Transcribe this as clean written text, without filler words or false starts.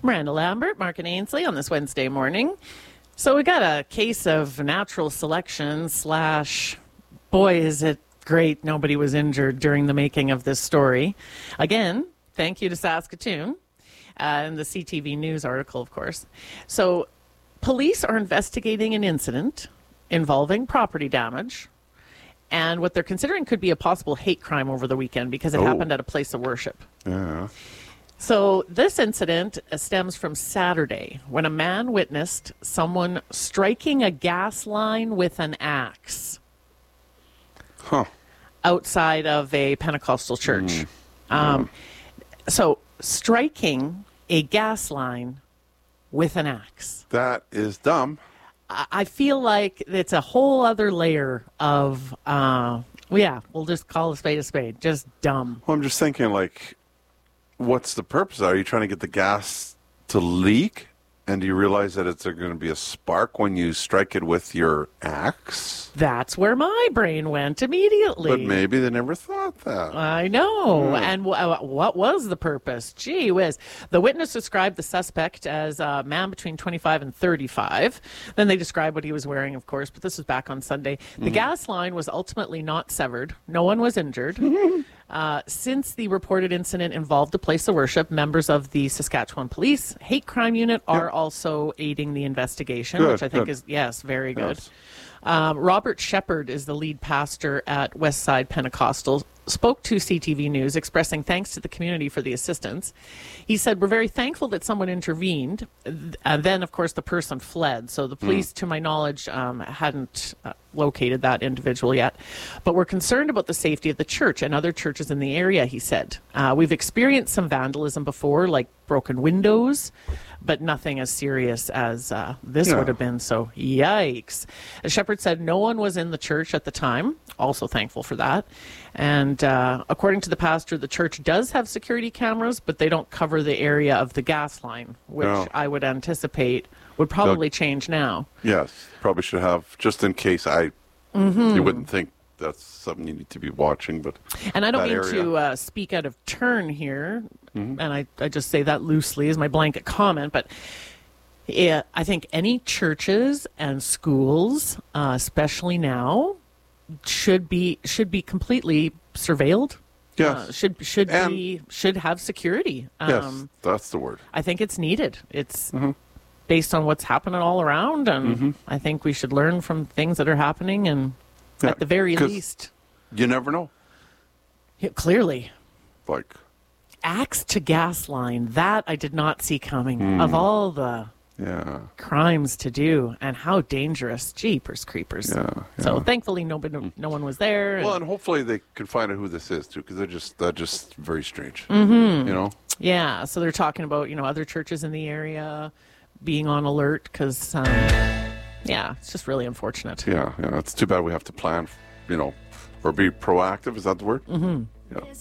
Miranda Lambert, Mark and Ainsley on this Wednesday morning. So we got a case of natural selection / boy, is it great nobody was injured during the making of this story. Again, thank you to Saskatoon and the CTV News article, of course. So police are investigating an incident involving property damage and what they're considering could be a possible hate crime over the weekend because it happened at a place of worship. Yeah. So this incident stems from Saturday when a man witnessed someone striking a gas line with an axe outside of a Pentecostal church. So striking a gas line with an axe. That is dumb. I feel like it's a whole other layer of, we'll just call a spade, just dumb. Well, I'm just thinking, like, what's the purpose? Are you trying to get the gas to leak? And do you realize that it's going to be a spark when you strike it with your axe? That's where my brain went immediately. But maybe they never thought that. I know. And what was the purpose? Gee whiz. The witness described the suspect as a man between 25 and 35. Then they described what he was wearing, of course, but this was back on Sunday. The gas line was ultimately not severed. No one was injured. Since the reported incident involved a place of worship, members of the Saskatchewan Police Hate Crime Unit are also aiding the investigation, which I think is, very good. Yes. Robert Shepard is the lead pastor at Westside Pentecostal, spoke to CTV News expressing thanks to the community for the assistance. He said, we're very thankful that someone intervened. And then, of course, the person fled. So the police, to my knowledge, hadn't located that individual yet. But we're concerned about the safety of the church and other churches in the area, he said. We've experienced some vandalism before, like broken windows, but nothing as serious as this would have been. So, yikes. Shepard said no one was in the church at the time. Also thankful for that. And according to the pastor, the church does have security cameras, but they don't cover the area of the gas line, which I would anticipate would probably change now. Yes, probably should have, just in case. You wouldn't think that's something you need to be watching, but and I don't mean to speak out of turn here, and I just say that loosely as my blanket comment, but I think any churches and schools, especially now, should be completely surveilled. Yes. Should have security. Yes, that's the word. I think it's needed. It's based on what's happening all around, and I think we should learn from things that are happening, and at the very least, you never know. Clearly, Like axe to gas line, that I did not see coming. Of all the crimes to do, and how dangerous, jeepers creepers. So thankfully no one was there. Well, and hopefully they can find out who this is too, because that's just very strange. You know. Yeah. So they're talking about other churches in the area being on alert because it's just really unfortunate. Yeah. It's too bad we have to plan, or be proactive. Is that the word? Yeah.